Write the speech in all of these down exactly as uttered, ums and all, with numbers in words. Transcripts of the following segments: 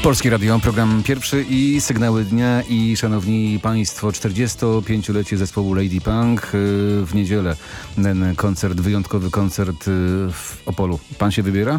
Polskie Radio, program pierwszy i sygnały dnia i szanowni państwo, czterdziestopięciolecie zespołu Lady Punk w niedzielę. Ten koncert, wyjątkowy koncert w Opolu. Pan się wybiera?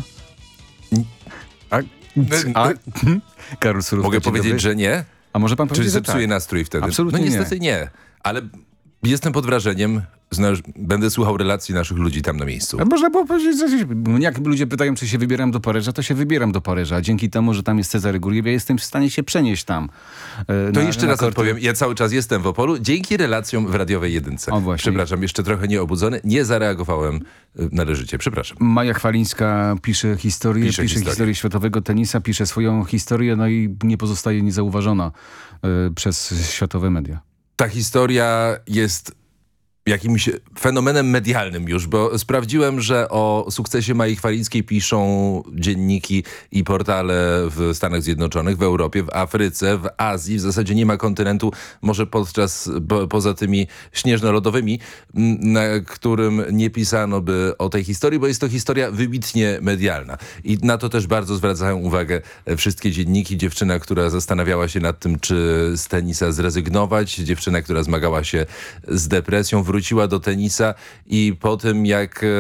A? A? Karol Surówka. Mogę powiedzieć, dobry? że nie? A może pan Czy powiedzieć, że zepsuje tak? nastrój wtedy? Absolutnie no niestety nie. nie. Ale jestem pod wrażeniem. Znasz, będę słuchał relacji naszych ludzi tam na miejscu. A można było powiedzieć, że jak ludzie pytają, czy się wybieram do Paryża, to się wybieram do Paryża. Dzięki temu, że tam jest Cezary Guriew, ja jestem w stanie się przenieść tam. E, to na, jeszcze na raz korty. odpowiem. Ja cały czas jestem w Opolu dzięki relacjom w radiowej jedynce. O, właśnie. Przepraszam, jeszcze trochę nieobudzony. Nie zareagowałem y, należycie. Przepraszam. Maja Chwalińska pisze historię, Pisze pisze, historię. historię światowego tenisa, pisze swoją historię, no i nie pozostaje niezauważona e, przez światowe media. Ta historia jest jakimś fenomenem medialnym już, bo sprawdziłem, że o sukcesie Mai Chwalińskiej piszą dzienniki i portale w Stanach Zjednoczonych, w Europie, w Afryce, w Azji. W zasadzie nie ma kontynentu, może podczas, bo, poza tymi śnieżno-lodowymi, na którym nie pisano by o tej historii, bo jest to historia wybitnie medialna. I na to też bardzo zwracają uwagę wszystkie dzienniki. Dziewczyna, która zastanawiała się nad tym, czy z tenisa zrezygnować. Dziewczyna, która zmagała się z depresją, wróciła do tenisa i po tym jak e,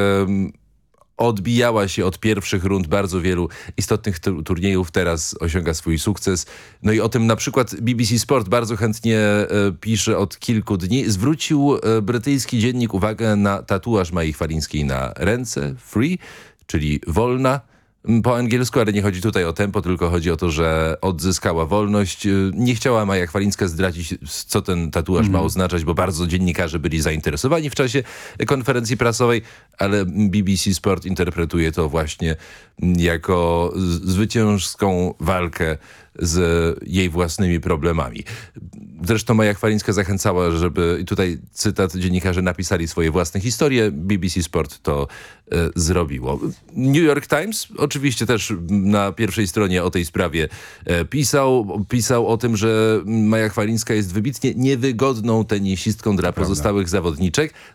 odbijała się od pierwszych rund bardzo wielu istotnych tu turniejów, teraz osiąga swój sukces. No i o tym na przykład B B C Sport bardzo chętnie e, pisze od kilku dni. Zwrócił e, brytyjski dziennik uwagę na tatuaż Mai Chwalińskiej na ręce, free, czyli wolna. Po angielsku, ale nie chodzi tutaj o tempo, tylko chodzi o to, że odzyskała wolność. Nie chciała Maja Chwalińska zdradzić, co ten tatuaż mm. ma oznaczać, bo bardzo dziennikarze byli zainteresowani w czasie konferencji prasowej, ale B B C Sport interpretuje to właśnie jako zwycięską walkę z jej własnymi problemami. Zresztą Maja Chwalińska zachęcała, żeby, i tutaj cytat, dziennikarze napisali swoje własne historie. B B C Sport to e, zrobiło. New York Times oczywiście też na pierwszej stronie o tej sprawie e, pisał. Pisał o tym, że Maja Chwalińska jest wybitnie niewygodną tenisistką dla pozostałych zawodniczek.